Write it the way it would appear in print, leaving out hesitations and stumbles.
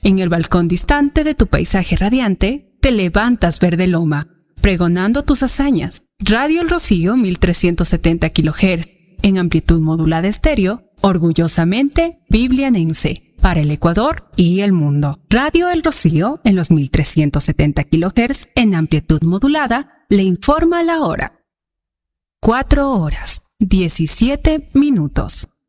En el balcón distante de tu paisaje radiante, te levantas verde loma, pregonando tus hazañas. Radio El Rocío 1370 kHz, en amplitud modulada estéreo, orgullosamente biblianense, para el Ecuador y el mundo. Radio El Rocío, en los 1370 kHz, en amplitud modulada, le informa la hora. 4 horas, 17 minutos.